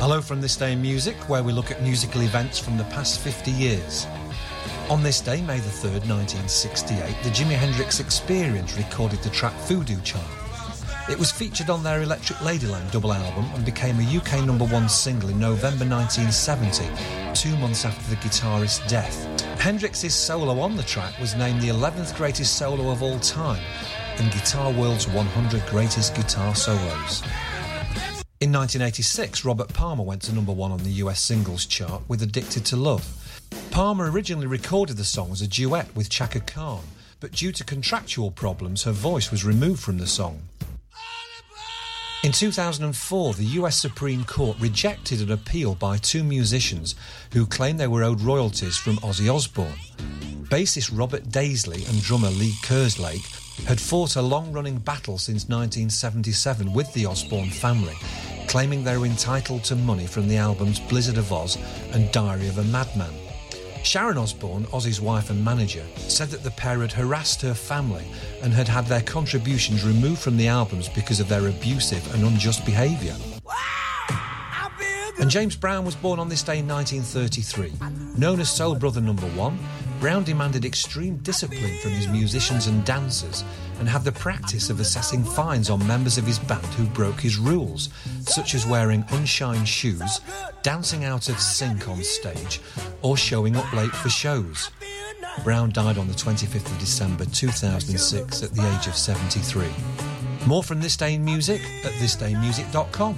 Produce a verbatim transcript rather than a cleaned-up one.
Hello from This Day in Music, where we look at musical events from the past fifty years. On this day, May the third, nineteen sixty-eight, the Jimi Hendrix Experience recorded the track Voodoo Child. It was featured on their Electric Ladyland double album and became a U K number one single in November nineteen seventy, two months after the guitarist's death. Hendrix's solo on the track was named the eleventh greatest solo of all time in Guitar World's one hundred Greatest Guitar Solos. In nineteen eighty-six, Robert Palmer went to number one on the U S singles chart with Addicted to Love. Palmer originally recorded the song as a duet with Chaka Khan, but due to contractual problems, her voice was removed from the song. In two thousand four, the U S Supreme Court rejected an appeal by two musicians who claimed they were owed royalties from Ozzy Osbourne. Bassist Robert Daisley and drummer Lee Kerslake had fought a long-running battle since nineteen seventy-seven with the Osbourne family, claiming they were entitled to money from the albums Blizzard of Oz and Diary of a Madman. Sharon Osbourne, Ozzy's wife and manager, said that the pair had harassed her family and had had their contributions removed from the albums because of their abusive and unjust behaviour. And James Brown was born on this day in nineteen thirty-three. Known as Soul Brother Number One, Brown demanded extreme discipline from his musicians and dancers and had the practice of assessing fines on members of his band who broke his rules, such as wearing unshined shoes, dancing out of sync on stage, or showing up late for shows. Brown died on the twenty-fifth of December two thousand six at the age of seventy-three. More from This Day in Music at this day music dot com.